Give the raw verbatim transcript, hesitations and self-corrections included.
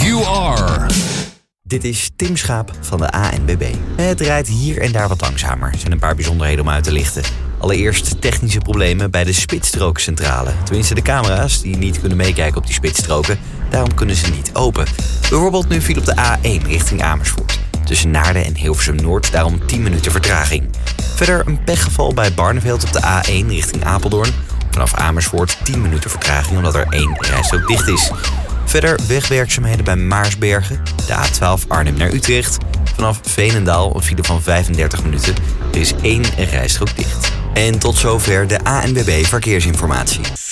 you are. Dit is Tim Schaap van de A N W B. Het rijdt hier en daar wat langzamer. Er zijn een paar bijzonderheden om uit te lichten. Allereerst technische problemen bij de spitsstrookcentrale. Tenminste de camera's die niet kunnen meekijken op die spitsstroken. Daarom kunnen ze niet open. Bijvoorbeeld nu viel op de A één richting Amersfoort. Tussen Naarden en Hilversum Noord daarom tien minuten vertraging. Verder een pechgeval bij Barneveld op de A één richting Apeldoorn. Vanaf Amersfoort tien minuten vertraging omdat er één rijstrook dicht is. Verder wegwerkzaamheden bij Maarsbergen, de A twaalf Arnhem naar Utrecht. Vanaf Veenendaal een file van vijfendertig minuten. Er is één rijstrook dicht. En tot zover de A N W B Verkeersinformatie.